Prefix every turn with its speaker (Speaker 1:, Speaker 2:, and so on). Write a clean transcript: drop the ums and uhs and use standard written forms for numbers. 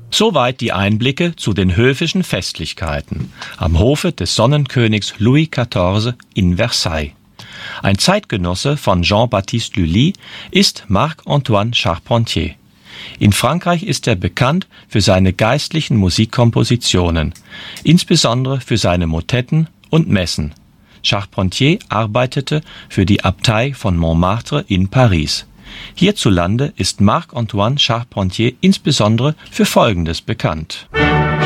Speaker 1: Soweit die Einblicke zu den höfischen Festlichkeiten am Hofe des Sonnenkönigs Louis XIV in Versailles. Ein Zeitgenosse von Jean-Baptiste Lully ist Marc-Antoine Charpentier. In Frankreich ist er bekannt für seine geistlichen Musikkompositionen, insbesondere für seine Motetten und Messen. Charpentier arbeitete für die Abtei von Montmartre in Paris. Hierzulande ist Marc-Antoine Charpentier insbesondere für Folgendes bekannt.